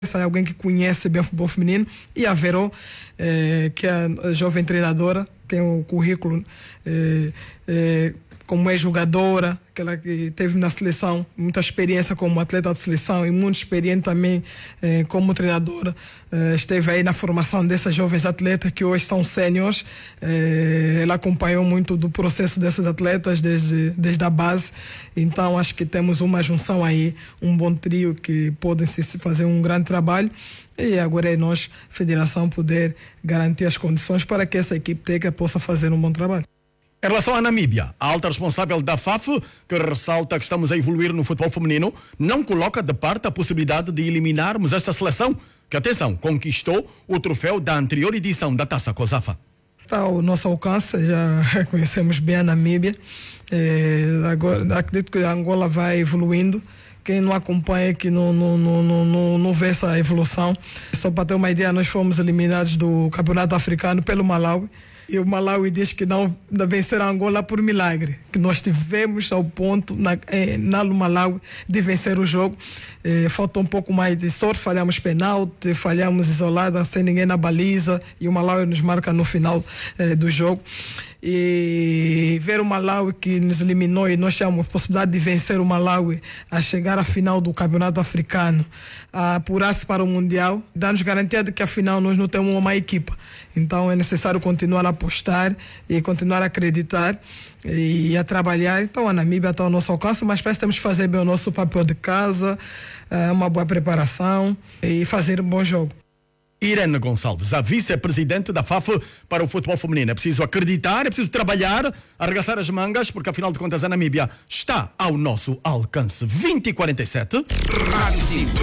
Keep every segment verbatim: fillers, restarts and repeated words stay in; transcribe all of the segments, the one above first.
é alguém que conhece bem o futebol feminino, e a Verô, eh, que é a jovem treinadora, tem um currículo eh, eh, como é jogadora, aquela que teve na seleção, muita experiência como atleta de seleção e muito experiente também eh, como treinadora. Eh, esteve aí na formação dessas jovens atletas que hoje são sêniores. Eh, ela acompanhou muito do processo desses atletas desde, desde a base. Então acho que temos uma junção aí, um bom trio que podem se fazer um grande trabalho. E agora é nós, Federação, poder garantir as condições para que essa equipe técnica possa fazer um bom trabalho. Em relação à Namíbia, a alta responsável da F A F, que ressalta que estamos a evoluir no futebol feminino, não coloca de parte a possibilidade de eliminarmos esta seleção, que, atenção, conquistou o troféu da anterior edição da Taça COSAFA. Está ao nosso alcance, já conhecemos bem a Namíbia. É, agora, acredito que a Angola vai evoluindo. Quem não acompanha é que não, não, não, não, não vê essa evolução. Só para ter uma ideia, nós fomos eliminados do Campeonato Africano pelo Malawi. E o Malawi diz que não vencer a Angola por milagre, que nós tivemos ao ponto na, eh, na Malawi de vencer o jogo. Eh, falta um pouco mais de sorte, falhamos penalti, falhamos isolada, sem ninguém na baliza, e o Malawi nos marca no final eh, do jogo. E ver o Malawi que nos eliminou e nós tínhamos a possibilidade de vencer o Malawi a chegar à final do Campeonato Africano, a apurar-se para o Mundial, dá-nos garantia de que afinal nós não temos uma equipa. Então é necessário continuar a apostar e continuar a acreditar e a trabalhar. Então a Namíbia está ao nosso alcance, mas parece que temos que fazer bem o nosso papel de casa, uma boa preparação e fazer um bom jogo. Irene Gonçalves, a vice-presidente da F A F para o futebol feminino. É preciso acreditar, é preciso trabalhar, arregaçar as mangas, porque afinal de contas a Namíbia está ao nosso alcance. vinte e quarenta e sete. Rádio cinco,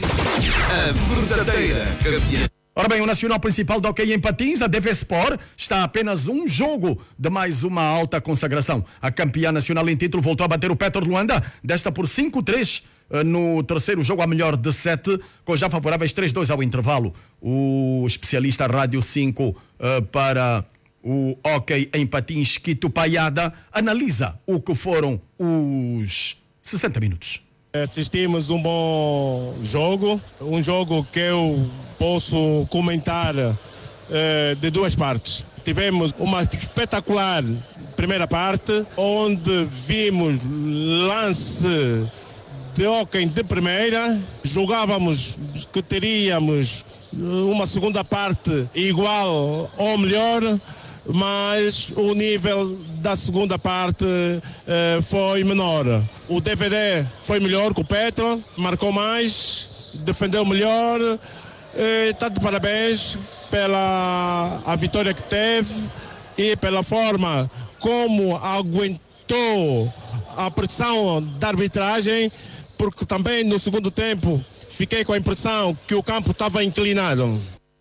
a verdadeira campeã. Ora bem, o Nacional Principal de Hockey em Patins, a D V Sport, está a apenas um jogo de mais uma alta consagração. A campeã nacional em título voltou a bater o Petro de Luanda, desta por cinco a três no terceiro jogo, a melhor de sete, com já favoráveis três a dois ao intervalo. O especialista Rádio cinco uh, para o Hockey em Patins, Quito Paiada, analisa o que foram os sessenta minutos. Assistimos um bom jogo, um jogo que eu posso comentar eh, de duas partes. Tivemos uma espetacular primeira parte, onde vimos lance de hóquei de primeira, julgávamos que teríamos uma segunda parte igual ou melhor, mas o nível da segunda parte eh, foi menor. O D V D foi melhor que o Petro, marcou mais, defendeu melhor. Está de parabéns pela a vitória que teve e pela forma como aguentou a pressão da arbitragem, porque também no segundo tempo fiquei com a impressão que o campo estava inclinado.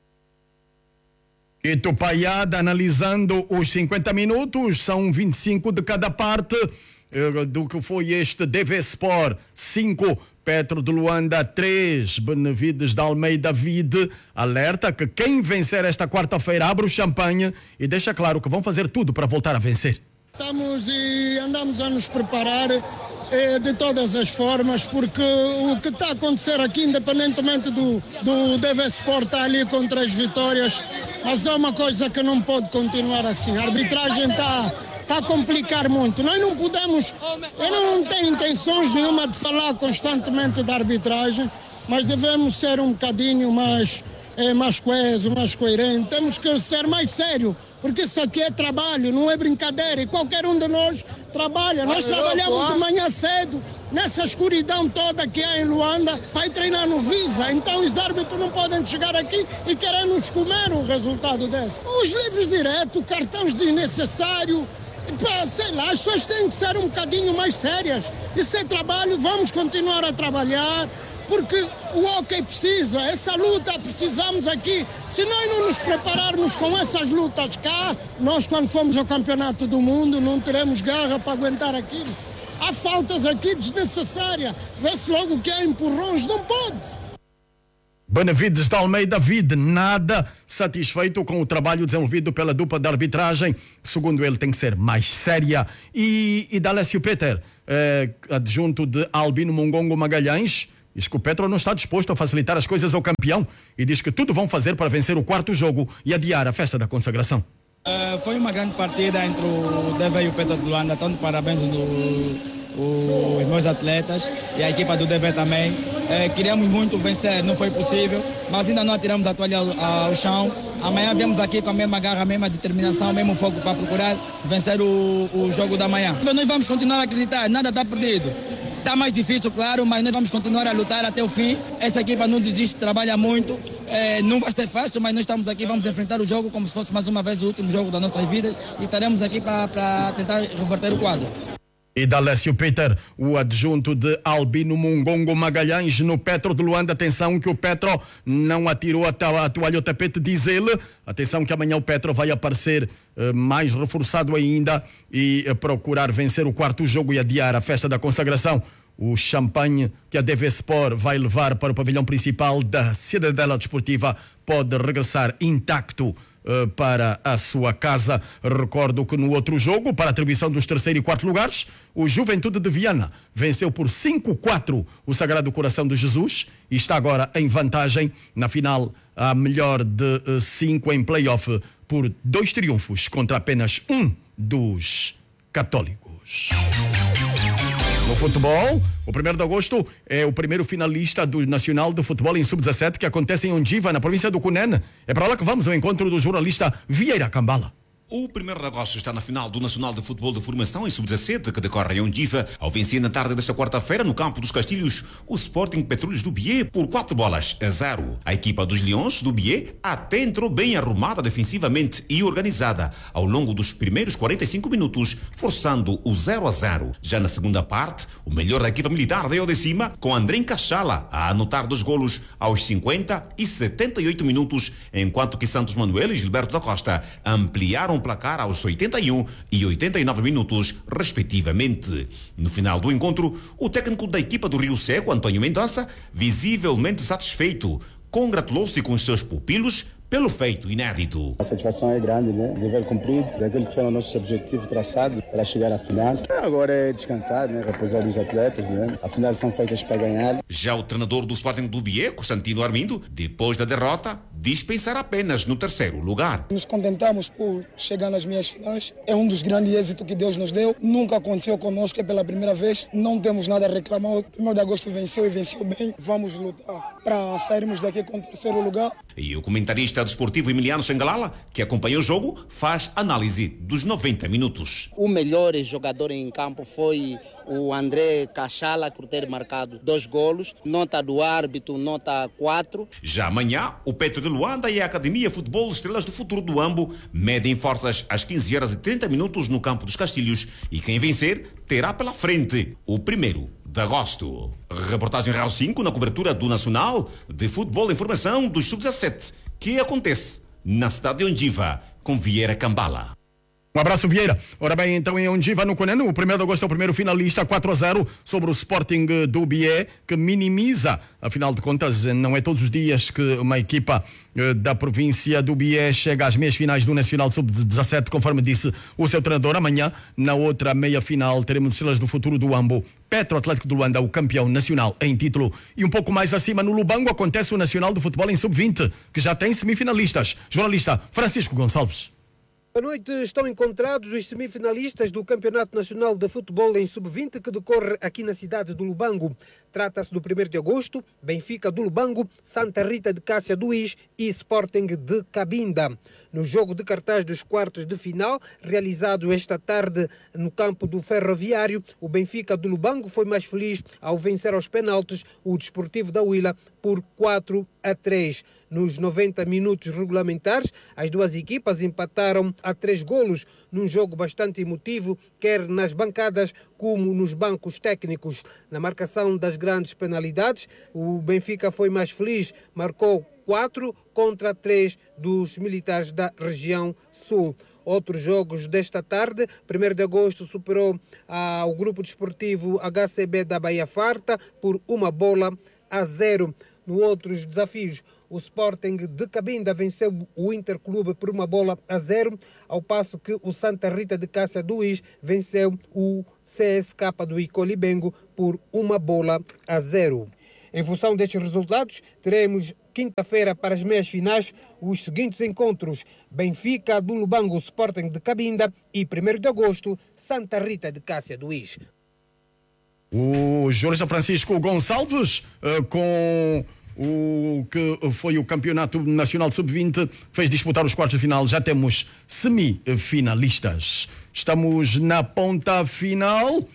Quito Paiada analisando os cinquenta minutos, são vinte e cinco de cada parte do que foi este D V Sport cinco, Petro de Luanda três, Benevides de Almeida Vide. Alerta que quem vencer esta quarta-feira abre o champanhe e deixa claro que vão fazer tudo para voltar a vencer. Estamos e andamos a nos preparar eh, de todas as formas, porque o que está a acontecer aqui, independentemente do, do D V Sport estar ali com três vitórias, mas é uma coisa que não pode continuar assim. A arbitragem está tá a complicar muito. Nós não podemos, eu não tenho intenções nenhuma de falar constantemente da arbitragem, mas devemos ser um bocadinho mais, é, mais coeso, mais coerente. Temos que ser mais sério, porque isso aqui é trabalho, não é brincadeira, e qualquer um de nós trabalha. Nós trabalhamos de manhã cedo, nessa escuridão toda que há em Luanda, para ir treinar no Visa. Então os árbitros não podem chegar aqui e querer nos comer um resultado desse. Os livros diretos, cartões desnecessários, sei lá, as pessoas têm que ser um bocadinho mais sérias. Isso é trabalho, vamos continuar a trabalhar, porque o hóquei precisa, essa luta precisamos aqui. Se nós não nos prepararmos com essas lutas cá, nós quando fomos ao Campeonato do Mundo não teremos garra para aguentar aquilo. Há faltas aqui desnecessárias, vê-se logo que há empurrões, não pode. Benevides de Almeida Vide, nada satisfeito com o trabalho desenvolvido pela dupla de arbitragem, segundo ele tem que ser mais séria. E, e D'Alessio Peter, eh, adjunto de Albino Mongongo Magalhães, diz que o Petro não está disposto a facilitar as coisas ao campeão e diz que tudo vão fazer para vencer o quarto jogo e adiar a festa da consagração. Uh, foi uma grande partida entre o D V e o Petro de Luanda, então parabéns os meus atletas e a equipa do D V também. Uh, queríamos muito vencer, não foi possível, mas ainda não atiramos a toalha ao, ao chão. Amanhã viemos aqui com a mesma garra, a mesma determinação, o mesmo foco para procurar vencer o, o jogo da manhã. Nós vamos continuar a acreditar, nada está perdido. Está mais difícil, claro, mas nós vamos continuar a lutar até o fim. Essa equipa não desiste, trabalha muito. É, não vai ser fácil, mas nós estamos aqui, vamos enfrentar o jogo como se fosse mais uma vez o último jogo das nossas vidas e estaremos aqui para tentar reverter o quadro. E da Alessio Peter, o adjunto de Albino Mungongo Magalhães no Petro de Luanda. Atenção que o Petro não atirou a toalha ao tapete, diz ele. Atenção que amanhã o Petro vai aparecer uh, mais reforçado ainda e uh, procurar vencer o quarto jogo e adiar a festa da consagração. O champanhe que a D V Sport vai levar para o pavilhão principal da Cidadela Desportiva pode regressar intacto para a sua casa. Recordo que no outro jogo, para a atribuição dos terceiro e quarto lugares, o Juventude de Viana venceu por cinco a quatro o Sagrado Coração de Jesus e está agora em vantagem na final, a melhor de cinco em play-off, por dois triunfos contra apenas um dos católicos. No futebol, o primeiro de agosto é o primeiro finalista do Nacional de Futebol em sub dezassete que acontece em Ondiva, na província do Cunene. É para lá que vamos ao encontro do jornalista Vieira Cambala. O primeiro de agosto está na final do Nacional de Futebol de Formação em sub dezassete, que decorre em Ondiva, ao vencer na tarde desta quarta-feira no campo dos Castilhos o Sporting Petrolhos do Bié por quatro bolas a zero. A equipa dos Leões do Bié até entrou bem arrumada defensivamente e organizada ao longo dos primeiros quarenta e cinco minutos, forçando o zero a zero. Já na segunda parte, o melhor da equipa militar veio de cima, com André Cachala a anotar dois golos aos cinquenta e setenta e oito minutos, enquanto que Santos Manuel e Gilberto da Costa ampliaram o placar aos oitenta e um e oitenta e nove minutos, respectivamente. No final do encontro, o técnico da equipa do Rio Seco, Antônio Mendonça, visivelmente satisfeito, congratulou-se com os seus pupilos pelo feito inédito. A satisfação é grande, né? Dever cumprido, daquele que foram nossos objetivos traçados para chegar à final. Agora é descansar, né? Repousar os atletas, né? Afinal são feitas para ganhar. Já o treinador do Sporting do Bié, Constantino Armindo, depois da derrota, diz pensar apenas no terceiro lugar. Nos contentamos por chegar nas meias finais. É um dos grandes êxitos que Deus nos deu. Nunca aconteceu conosco, é pela primeira vez. Não temos nada a reclamar. O primeiro de agosto venceu e venceu bem. Vamos lutar para sairmos daqui com o terceiro lugar. E o comentarista desportivo Emiliano Xangalala, que acompanha o jogo, faz análise dos noventa minutos. O melhor jogador em campo foi o André Cachala, por ter marcado dois golos. Nota do árbitro, nota quatro. Já amanhã, o Petro de Luanda e a Academia Futebol Estrelas do Futuro do Ambo medem forças às quinze horas e trinta minutos no campo dos Castilhos e quem vencer terá pela frente o primeiro de agosto. Reportagem Real cinco na cobertura do Nacional de Futebol em Formação dos sub dezassete, que acontece na cidade de Ondiva, com Vieira Cambala. Um abraço, Vieira. Ora bem, então em Ondiva, no Cunene, o primeiro de agosto é o primeiro finalista, quatro a zero sobre o Sporting do Bié, que minimiza. Afinal de contas, não é todos os dias que uma equipa eh, da província do Bié chega às meias finais do Nacional sub dezassete, conforme disse o seu treinador. Amanhã, na outra meia final, teremos Estrelas do Futuro do Ambo, Petro Atlético de Luanda, o campeão nacional em título. E um pouco mais acima, no Lubango, acontece o Nacional de Futebol em sub vinte, que já tem semifinalistas. Jornalista Francisco Gonçalves. À noite estão encontrados os semifinalistas do Campeonato Nacional de Futebol em sub vinte que decorre aqui na cidade do Lubango. Trata-se do primeiro de agosto, Benfica do Lubango, Santa Rita de Cássia do Is e Sporting de Cabinda. No jogo de cartaz dos quartos de final, realizado esta tarde no campo do Ferroviário, o Benfica do Lubango foi mais feliz ao vencer aos penaltis o Desportivo da Huila por quatro a três. Nos noventa minutos regulamentares, as duas equipas empataram a três golos num jogo bastante emotivo, quer nas bancadas como nos bancos técnicos. Na marcação das grandes penalidades, o Benfica foi mais feliz, marcou quatro contra três dos militares da região sul. Outros jogos desta tarde, primeiro de agosto superou ah, o grupo desportivo H C B da Bahia Farta por uma bola a zero. No outros desafios, o Sporting de Cabinda venceu o Interclube por uma bola a zero, ao passo que o Santa Rita de Cássia do Is venceu o C S K do Icolibengo por uma bola a zero. Em função destes resultados, teremos quinta-feira para as meias finais os seguintes encontros: Benfica do Lubango, Sporting de Cabinda e primeiro de agosto, Santa Rita de Cássia do Is. O jornalista Francisco Gonçalves, uh, com o que foi o Campeonato Nacional sub vinte, fez disputar os quartos de final. Já temos semifinalistas. Estamos na ponta final.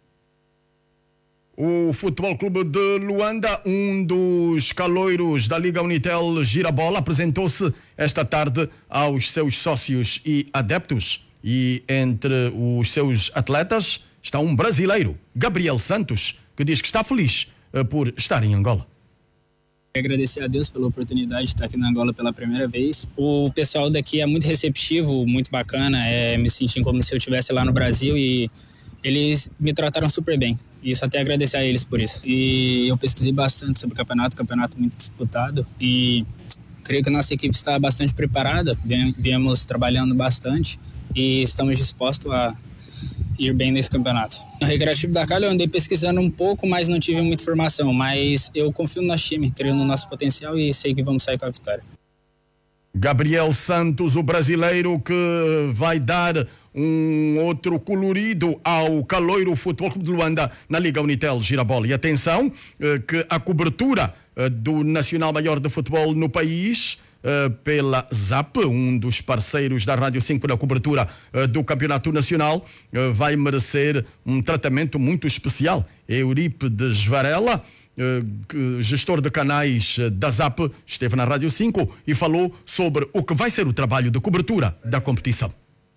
O Futebol Clube de Luanda, um dos caloiros da Liga Unitel Girabola, apresentou-se esta tarde aos seus sócios e adeptos. E entre os seus atletas está um brasileiro, Gabriel Santos, que diz que está feliz por estar em Angola. Agradecer a Deus pela oportunidade de estar aqui na Angola pela primeira vez. O pessoal daqui é muito receptivo, muito bacana, é, me senti como se eu estivesse lá no Brasil e eles me trataram super bem. Isso até agradecer a eles por isso. E eu pesquisei bastante sobre o campeonato, campeonato muito disputado e creio que a nossa equipe está bastante preparada, viemos trabalhando bastante e estamos dispostos a ir bem nesse campeonato. No Recreativo da Calha eu andei pesquisando um pouco, mas não tive muita informação, mas eu confio no nosso time, creio no nosso potencial e sei que vamos sair com a vitória. Gabriel Santos, o brasileiro que vai dar um outro colorido ao caloiro Futebol Clube de Luanda na Liga Unitel Girabola. E atenção que a cobertura do Nacional Maior de Futebol no país pela ZAP, um dos parceiros da Rádio cinco na cobertura do Campeonato Nacional, vai merecer um tratamento muito especial. Eurípides Varela, gestor de canais da ZAP, esteve na Rádio cinco e falou sobre o que vai ser o trabalho de cobertura da competição.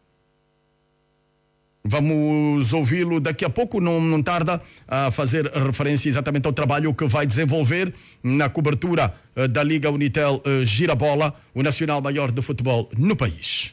Vamos ouvi-lo daqui a pouco, não, não tarda a fazer referência exatamente ao trabalho que vai desenvolver na cobertura uh, da Liga Unitel uh, Girabola, o Nacional Maior de Futebol no país.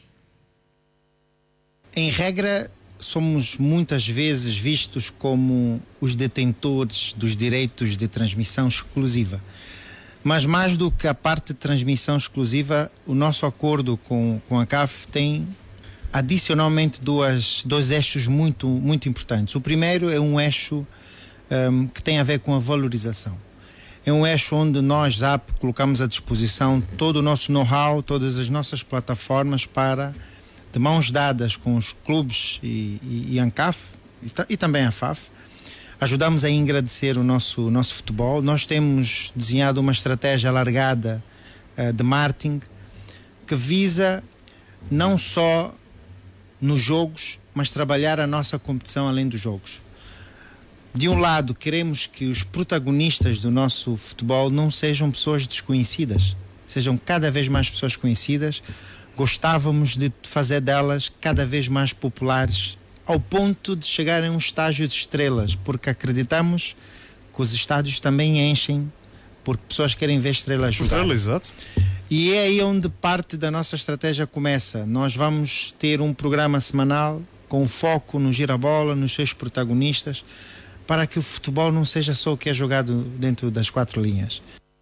Em regra, somos muitas vezes vistos como os detentores dos direitos de transmissão exclusiva. Mas mais do que a parte de transmissão exclusiva, o nosso acordo com, com a C A F tem adicionalmente duas, dois eixos muito, muito importantes. O primeiro é um eixo um, que tem a ver com a valorização. É um eixo onde nós, ZAP, colocamos à disposição todo o nosso know-how, todas as nossas plataformas para, de mãos dadas com os clubes e, e, e a ANCAF e, e também a F A F, ajudamos a engrandecer o nosso, o nosso futebol. Nós temos desenhado uma estratégia alargada uh, de marketing que visa não só nos jogos, mas trabalhar a nossa competição além dos jogos. De um lado, queremos que os protagonistas do nosso futebol não sejam pessoas desconhecidas, sejam cada vez mais pessoas conhecidas. Gostávamos de fazer delas cada vez mais populares, ao ponto de chegarem a um estágio de estrelas, porque acreditamos que os estádios também enchem, porque pessoas querem ver estrelas jogar. Estrela, exato. E é aí onde parte da nossa estratégia começa. Nós vamos ter um programa semanal com foco no Girabola, nos seus protagonistas, para que o futebol não seja só o que é jogado dentro das quatro linhas.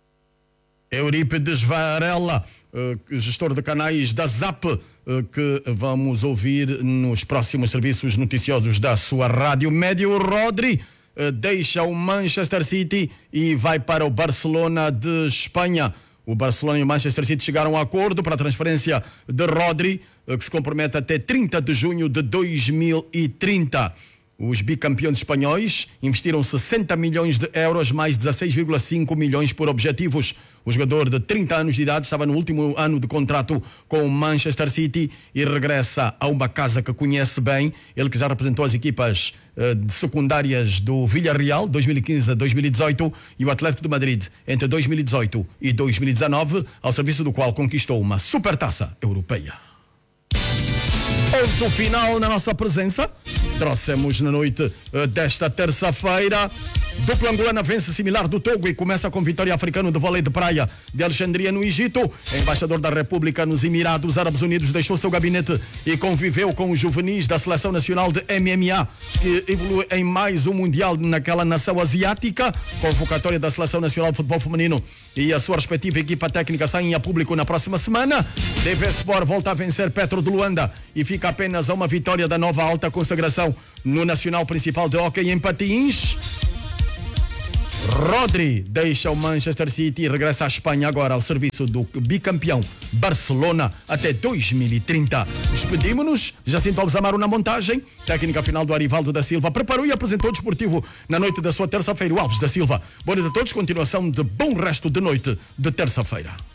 Eurípides Varela, gestor de canais da ZAP, que vamos ouvir nos próximos serviços noticiosos da sua rádio. Médio Rodri deixa o Manchester City e vai para o Barcelona de Espanha. O Barcelona e o Manchester City chegaram a um acordo para a transferência de Rodri, que se compromete até trinta de junho de dois mil e trinta. Os bicampeões espanhóis investiram sessenta milhões de euros, mais dezasseis vírgula cinco milhões por objetivos. O jogador de trinta anos de idade estava no último ano de contrato com o Manchester City e regressa a uma casa que conhece bem. Ele que já representou as equipas uh, secundárias do Villarreal, dois mil e quinze a dois mil e dezoito, e o Atlético de Madrid entre dois mil e dezoito e dois mil e dezanove, ao serviço do qual conquistou uma supertaça europeia. Ponto final na nossa presença. Trouxemos na noite uh, desta terça-feira. Dupla angolana vence similar do Togo e começa com vitória africana de vôlei de praia de Alexandria, no Egito. Embaixador da República nos Emirados Árabes Unidos deixou seu gabinete e conviveu com os juvenis da Seleção Nacional de M M A, que evolui em mais um Mundial naquela nação asiática. Convocatória da Seleção Nacional de Futebol Feminino e a sua respectiva equipa técnica saem a público na próxima semana. D V Sport volta a vencer Petro de Luanda e fica apenas a uma vitória da nova alta consagração no Nacional Principal de Hóquei em Patins. Rodri deixa o Manchester City e regressa à Espanha agora ao serviço do bicampeão Barcelona até dois mil e trinta. Despedimos-nos, Jacinto Alves Amaro na montagem, técnica final do Arivaldo da Silva, preparou e apresentou o desportivo na noite da sua terça-feira, o Alves da Silva. Boa noite a todos, continuação de bom resto de noite de terça-feira.